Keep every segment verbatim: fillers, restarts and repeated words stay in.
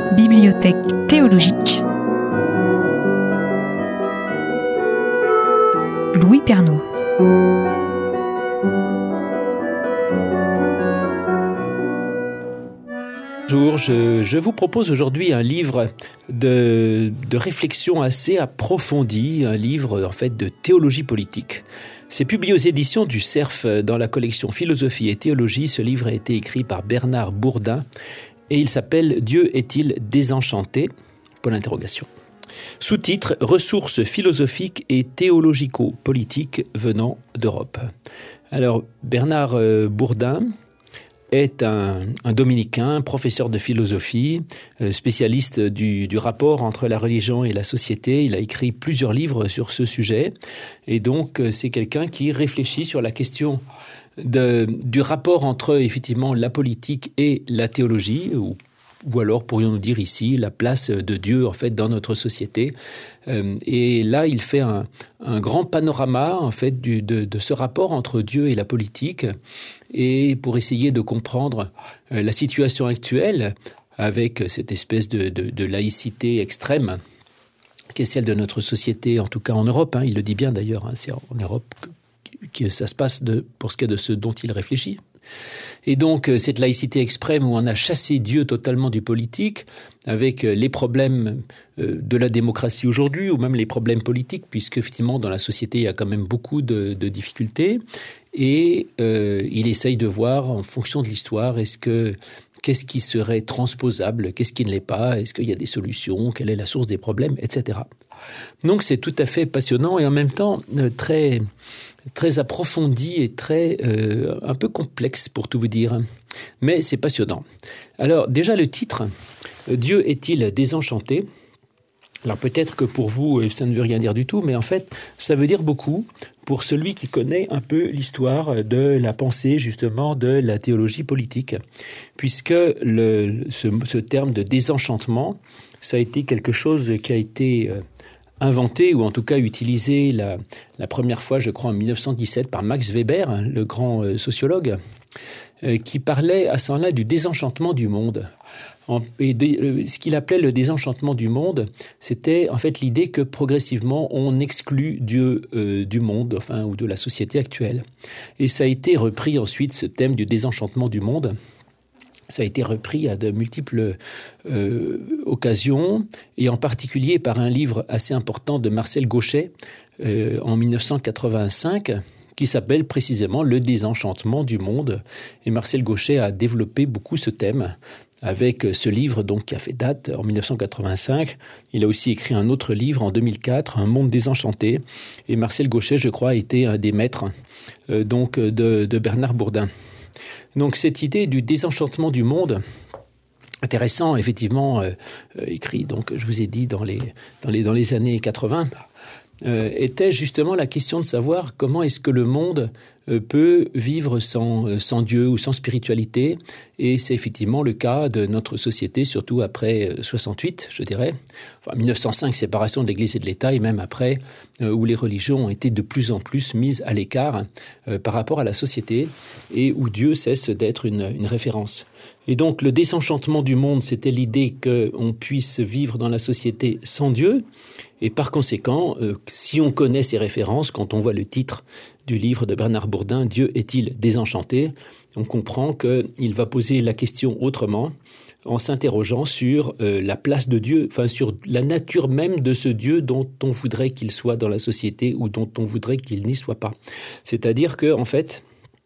Bibliothèque théologique. Louis Pernaut. Bonjour, je, je vous propose aujourd'hui un livre de, de réflexion assez approfondie, un livre en fait de théologie politique. C'est publié aux éditions du Cerf dans la collection Philosophie et Théologie. Ce livre a été écrit par Bernard Bourdin et il s'appelle « Dieu est-il désenchanté ?» Point d'interrogation. Sous-titre « Ressources philosophiques et théologico-politiques venant d'Europe ». Alors, Bernard Bourdin est un, un dominicain, professeur de philosophie, euh, spécialiste du, du rapport entre la religion et la société. Il a écrit plusieurs livres sur ce sujet. Et donc, euh, c'est quelqu'un qui réfléchit sur la question de, du rapport entre, effectivement, la politique et la théologie, ou ou alors, pourrions-nous dire ici, la place de Dieu, en fait, dans notre société. Euh, et là, il fait un, un grand panorama, en fait, du, de, de ce rapport entre Dieu et la politique, et pour essayer de comprendre euh, la situation actuelle, avec cette espèce de, de, de laïcité extrême, qui est celle de notre société, en tout cas en Europe, hein, il le dit bien d'ailleurs, hein, c'est en Europe que, que ça se passe de, pour ce qui est de ce dont il réfléchit. Et donc, cette laïcité extrême où on a chassé Dieu totalement du politique, avec les problèmes de la démocratie aujourd'hui, ou même les problèmes politiques, puisque effectivement, dans la société, il y a quand même beaucoup de, de difficultés. Et euh, il essaye de voir, en fonction de l'histoire, est-ce que qu'est-ce qui serait transposable, qu'est-ce qui ne l'est pas, est-ce qu'il y a des solutions, quelle est la source des problèmes, et cetera. Donc, c'est tout à fait passionnant et en même temps euh, très... très approfondi et très euh, un peu complexe pour tout vous dire, mais c'est passionnant. Alors déjà le titre, Dieu est-il désenchanté ? Alors peut-être que pour vous ça ne veut rien dire du tout, mais en fait ça veut dire beaucoup pour celui qui connaît un peu l'histoire de la pensée justement de la théologie politique, puisque le, ce, ce terme de désenchantement, ça a été quelque chose qui a été euh, inventé, ou en tout cas utilisé la, la première fois, je crois, en dix-neuf cent dix-sept par Max Weber, le grand euh, sociologue, euh, qui parlait à ce moment-là du désenchantement du monde. En, et de, euh, ce qu'il appelait le désenchantement du monde, c'était en fait l'idée que progressivement on exclut Dieu euh, du monde, enfin, ou de la société actuelle. Et ça a été repris ensuite, ce thème du désenchantement du monde. Ça a été repris à de multiples euh, occasions, et en particulier par un livre assez important de Marcel Gauchet euh, en dix-neuf cent quatre-vingt-cinq, qui s'appelle précisément « Le désenchantement du monde ». Et Marcel Gauchet a développé beaucoup ce thème avec ce livre donc, qui a fait date en dix-neuf cent quatre-vingt-cinq. Il a aussi écrit un autre livre en deux mille quatre, « Un monde désenchanté ». Et Marcel Gauchet, je crois, a été un des maîtres euh, donc, de, de Bernard Bourdin. Donc cette idée du désenchantement du monde, intéressant effectivement, euh, euh, écrit donc je vous ai dit dans les dans les dans les années quatre-vingts, euh, était justement la question de savoir comment est-ce que le monde euh, peut vivre sans euh, sans Dieu ou sans spiritualité, et c'est effectivement le cas de notre société, surtout après soixante-huit, je dirais, enfin mille neuf cent cinq, séparation de l'Église et de l'État, et même après euh, où les religions ont été de plus en plus mises à l'écart euh, par rapport à la société, et où Dieu cesse d'être une, une référence. Et donc le désenchantement du monde, c'était l'idée qu'on puisse vivre dans la société sans Dieu, et par conséquent, euh, si on connaît ces références, quand on voit le titre du livre de Bernard Bourdin, « Dieu est-il désenchanté ?», on comprend qu'il va poser la question autrement, en s'interrogeant sur euh, la place de Dieu, enfin sur la nature même de ce Dieu dont on voudrait qu'il soit dans la société ou dont on voudrait qu'il n'y soit pas. C'est-à-dire que, en fait,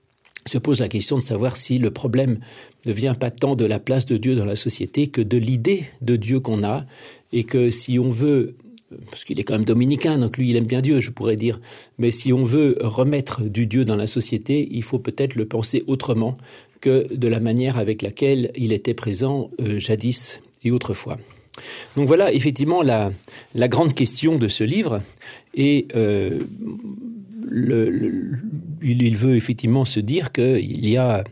se pose la question de savoir si le problème ne vient pas tant de la place de Dieu dans la société que de l'idée de Dieu qu'on a, et que si on veut, parce qu'il est quand même dominicain, donc lui il aime bien Dieu, je pourrais dire, mais si on veut remettre du Dieu dans la société, il faut peut-être le penser autrement que de la manière avec laquelle il était présent euh, jadis et autrefois. Donc voilà effectivement la, la grande question de ce livre, et euh, le, le, il veut effectivement se dire qu'il y a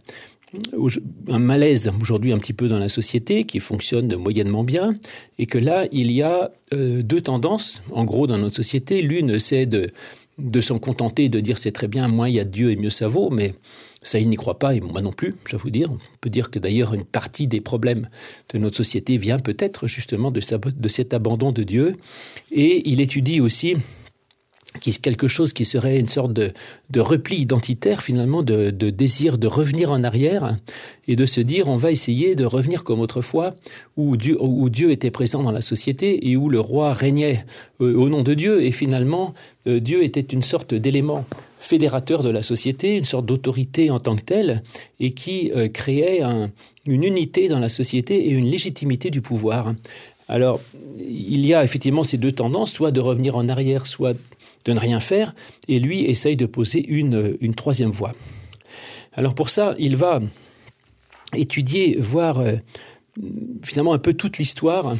un malaise aujourd'hui un petit peu dans la société qui fonctionne moyennement bien, et que là il y a euh, deux tendances en gros dans notre société. L'une c'est de de s'en contenter, de dire c'est très bien, moins il y a de Dieu et mieux ça vaut, mais ça, il n'y croit pas, et moi non plus, je vais vous dire. On peut dire que d'ailleurs, une partie des problèmes de notre société vient peut-être justement de, sa, de cet abandon de Dieu. Et il étudie aussi quelque chose qui serait une sorte de, de repli identitaire, finalement, de, de désir de revenir en arrière et de se dire on va essayer de revenir comme autrefois, où Dieu, où Dieu était présent dans la société et où le roi régnait euh, au nom de Dieu. Et finalement, euh, Dieu était une sorte d'élément fédérateur de la société, une sorte d'autorité en tant que telle, et qui euh, créait un, une unité dans la société et une légitimité du pouvoir. Alors, il y a effectivement ces deux tendances, soit de revenir en arrière, soit de ne rien faire, et lui essaye de poser une, une troisième voie. Alors pour ça, il va étudier, voir euh, finalement un peu toute l'histoire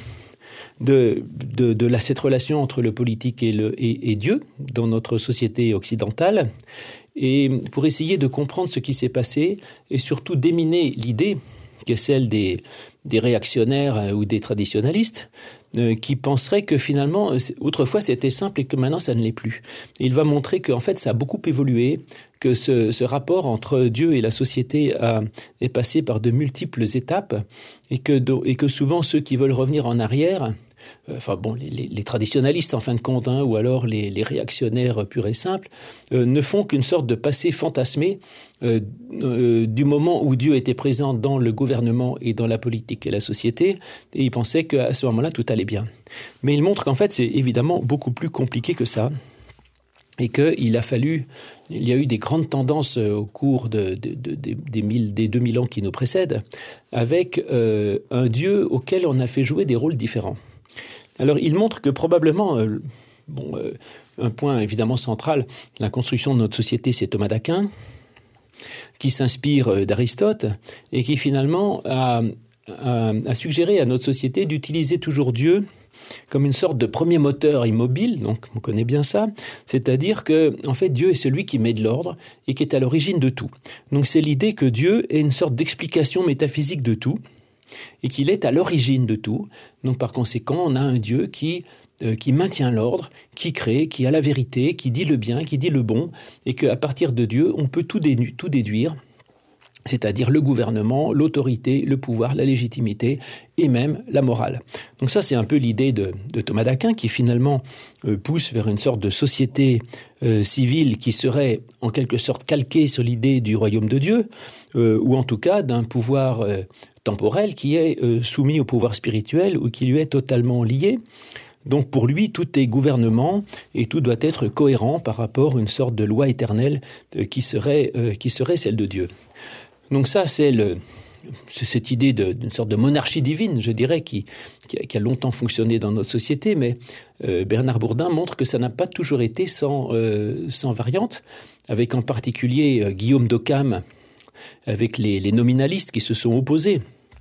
de, de, de la, cette relation entre le politique et, le, et, et Dieu dans notre société occidentale, et pour essayer de comprendre ce qui s'est passé, et surtout déminer l'idée qui est celle des, des réactionnaires ou des traditionalistes, euh, qui penseraient que finalement, autrefois c'était simple et que maintenant ça ne l'est plus. Et il va montrer qu'en fait ça a beaucoup évolué, que ce, ce rapport entre Dieu et la société a, est passé par de multiples étapes, et que, et que souvent ceux qui veulent revenir en arrière, enfin bon, les, les, les traditionalistes en fin de compte, hein, ou alors les, les réactionnaires purs et simples, euh, ne font qu'une sorte de passé fantasmé euh, euh, du moment où Dieu était présent dans le gouvernement et dans la politique et la société, et ils pensaient qu'à ce moment-là, tout allait bien. Mais ils montrent qu'en fait, c'est évidemment beaucoup plus compliqué que ça, et qu'il a fallu, il y a eu des grandes tendances au cours de, de, de, de, des, mille, des deux mille ans qui nous précèdent, avec euh, un Dieu auquel on a fait jouer des rôles différents. Alors, il montre que probablement, euh, bon, euh, un point évidemment central, la construction de notre société, c'est Thomas d'Aquin, qui s'inspire d'Aristote et qui finalement a, a, a suggéré à notre société d'utiliser toujours Dieu comme une sorte de premier moteur immobile, donc on connaît bien ça, c'est-à-dire que en fait Dieu est celui qui met de l'ordre et qui est à l'origine de tout. Donc c'est l'idée que Dieu est une sorte d'explication métaphysique de tout, et qu'il est à l'origine de tout. Donc par conséquent, on a un Dieu qui, euh, qui maintient l'ordre, qui crée, qui a la vérité, qui dit le bien, qui dit le bon, et qu'à partir de Dieu, on peut tout, dédu- tout déduire, c'est-à-dire le gouvernement, l'autorité, le pouvoir, la légitimité et même la morale. Donc ça, c'est un peu l'idée de, de Thomas d'Aquin qui finalement euh, pousse vers une sorte de société euh, civile qui serait en quelque sorte calquée sur l'idée du royaume de Dieu, euh, ou en tout cas d'un pouvoir euh, temporel qui est euh, soumis au pouvoir spirituel ou qui lui est totalement lié. Donc pour lui, tout est gouvernement et tout doit être cohérent par rapport à une sorte de loi éternelle euh, qui serait, euh, qui serait celle de Dieu. Donc ça, c'est, le, c'est cette idée de, d'une sorte de monarchie divine, je dirais, qui, qui, a, qui a longtemps fonctionné dans notre société, mais euh, Bernard Bourdin montre que ça n'a pas toujours été sans, euh, sans variante, avec en particulier euh, Guillaume d'Occam, avec les, les nominalistes qui se sont opposés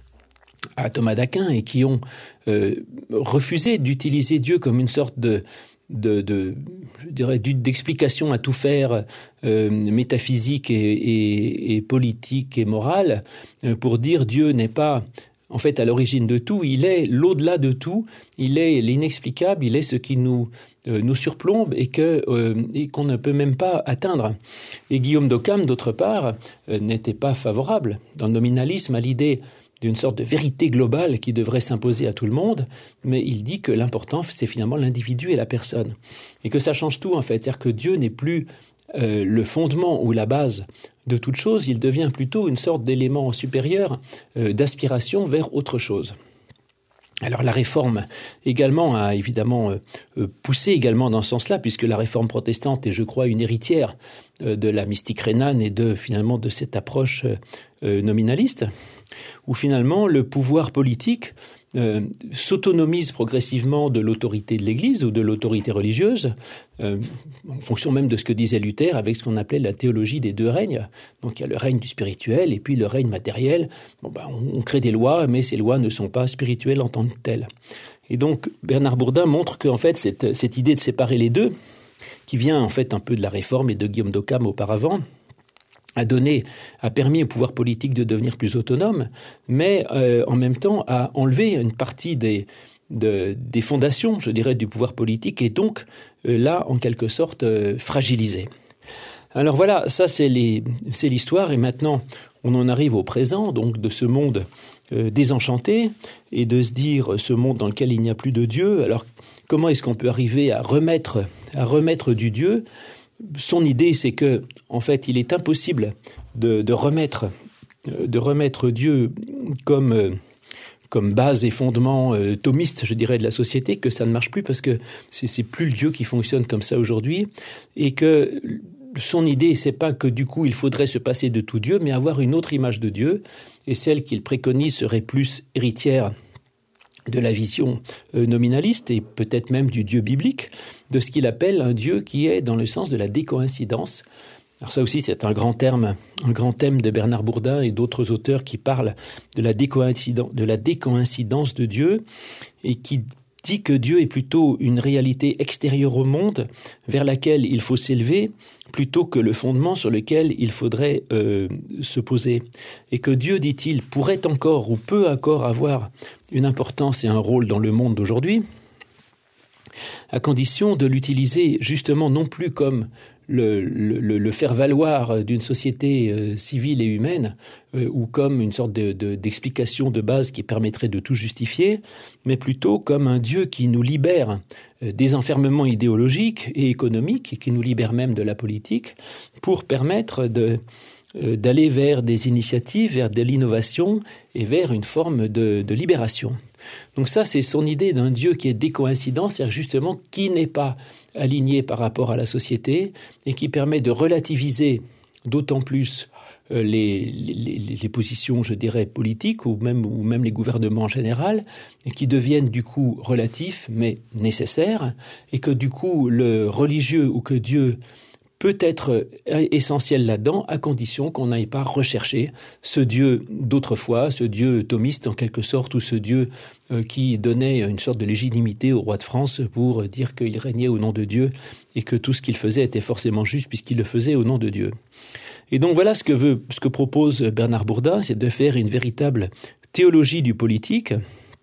à Thomas d'Aquin et qui ont euh, refusé d'utiliser Dieu comme une sorte de... De, de, je dirais, d'explication à tout faire euh, métaphysique et, et, et politique et morale euh, pour dire Dieu n'est pas en fait à l'origine de tout, il est l'au-delà de tout, il est l'inexplicable, il est ce qui nous, euh, nous surplombe et, que, euh, et qu'on ne peut même pas atteindre. Et Guillaume d'Occam, d'autre part, euh, n'était pas favorable dans le nominalisme à l'idée d'une sorte de vérité globale qui devrait s'imposer à tout le monde, mais il dit que l'important, c'est finalement l'individu et la personne. Et que ça change tout, en fait. C'est-à-dire que Dieu n'est plus euh, le fondement ou la base de toute chose, il devient plutôt une sorte d'élément supérieur euh, d'aspiration vers autre chose. Alors la réforme également a évidemment euh, poussé également dans ce sens-là, puisque la réforme protestante est, je crois, une héritière euh, de la mystique rhénane et de finalement de cette approche euh, nominaliste, où finalement le pouvoir politique euh, s'autonomise progressivement de l'autorité de l'Église ou de l'autorité religieuse, euh, en fonction même de ce que disait Luther avec ce qu'on appelait la théologie des deux règnes. Donc il y a le règne du spirituel et puis le règne matériel. Bon, ben, on, on crée des lois, mais ces lois ne sont pas spirituelles en tant que telles. Et donc Bernard Bourdin montre qu'en fait cette, cette idée de séparer les deux, qui vient en fait un peu de la Réforme et de Guillaume d'Occam auparavant, a donné, a permis au pouvoir politique de devenir plus autonome, mais euh, en même temps a enlevé une partie des, de, des fondations, je dirais, du pouvoir politique et donc euh, l'a en quelque sorte euh, fragilisé. Alors voilà, ça c'est, les, c'est l'histoire, et maintenant on en arrive au présent, donc de ce monde euh, désenchanté, et de se dire ce monde dans lequel il n'y a plus de Dieu. Alors comment est-ce qu'on peut arriver à remettre, à remettre du Dieu ? Son idée, c'est que en fait il est impossible de, de, remettre, de remettre Dieu comme... Euh, comme base et fondement euh, thomiste, je dirais, de la société, que ça ne marche plus parce que c'est, c'est plus le Dieu qui fonctionne comme ça aujourd'hui, et que son idée, c'est pas que du coup il faudrait se passer de tout Dieu, mais avoir une autre image de Dieu, et celle qu'il préconise serait plus héritière de la vision euh, nominaliste et peut-être même du Dieu biblique, de ce qu'il appelle un Dieu qui est dans le sens de la décoïncidence. Alors ça aussi, c'est un grand terme, un grand thème de Bernard Bourdin et d'autres auteurs qui parlent de la décoïncidence, de la décoïncidence de Dieu, et qui dit que Dieu est plutôt une réalité extérieure au monde vers laquelle il faut s'élever plutôt que le fondement sur lequel il faudrait euh, se poser. Et que Dieu, dit-il, pourrait encore ou peut encore avoir une importance et un rôle dans le monde d'aujourd'hui, à condition de l'utiliser justement non plus comme le, le, le faire-valoir d'une société euh, civile et humaine, euh, ou comme une sorte de, de, d'explication de base qui permettrait de tout justifier, mais plutôt comme un Dieu qui nous libère euh, des enfermements idéologiques et économiques, et qui nous libère même de la politique, pour permettre de, euh, d'aller vers des initiatives, vers de l'innovation et vers une forme de, de libération. Donc ça, c'est son idée d'un Dieu qui est décoïncident, c'est-à-dire justement qui n'est pas aligné par rapport à la société et qui permet de relativiser d'autant plus euh, les, les, les positions, je dirais, politiques ou même, ou même les gouvernements en général, et qui deviennent du coup relatifs mais nécessaires, et que du coup le religieux ou que Dieu peut être essentiel là-dedans, à condition qu'on n'aille pas rechercher ce Dieu d'autrefois, ce Dieu thomiste en quelque sorte, ou ce Dieu euh, qui donnait une sorte de légitimité au roi de France pour dire qu'il régnait au nom de Dieu et que tout ce qu'il faisait était forcément juste puisqu'il le faisait au nom de Dieu. Et donc voilà ce que, veut, ce que propose Bernard Bourdin, c'est de faire une véritable théologie du politique,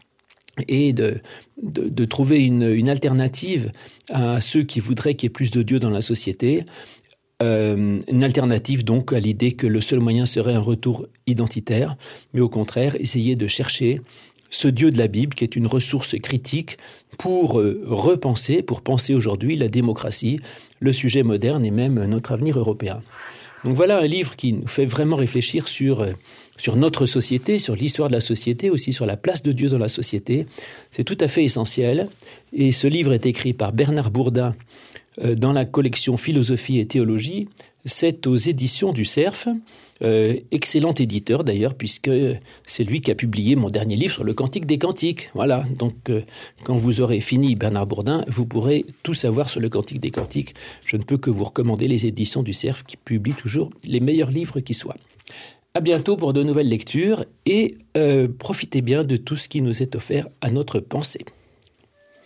et de, de, de trouver une, une alternative à ceux qui voudraient qu'il y ait plus de Dieu dans la société, euh, une alternative donc à l'idée que le seul moyen serait un retour identitaire, mais au contraire essayer de chercher ce Dieu de la Bible qui est une ressource critique pour euh, repenser, pour penser aujourd'hui la démocratie, le sujet moderne et même notre avenir européen. Donc voilà un livre qui nous fait vraiment réfléchir sur, sur notre société, sur l'histoire de la société, aussi sur la place de Dieu dans la société. C'est tout à fait essentiel. Et ce livre est écrit par Bernard Bourdin euh, dans la collection Philosophie et Théologie. C'est aux éditions du Cerf. Euh, excellent éditeur d'ailleurs, puisque c'est lui qui a publié mon dernier livre sur le Cantique des Cantiques. Voilà, donc euh, quand vous aurez fini Bernard Bourdin, vous pourrez tout savoir sur le Cantique des Cantiques. Je ne peux que vous recommander les éditions du Cerf qui publient toujours les meilleurs livres qui soient. À bientôt pour de nouvelles lectures et euh, profitez bien de tout ce qui nous est offert à notre pensée.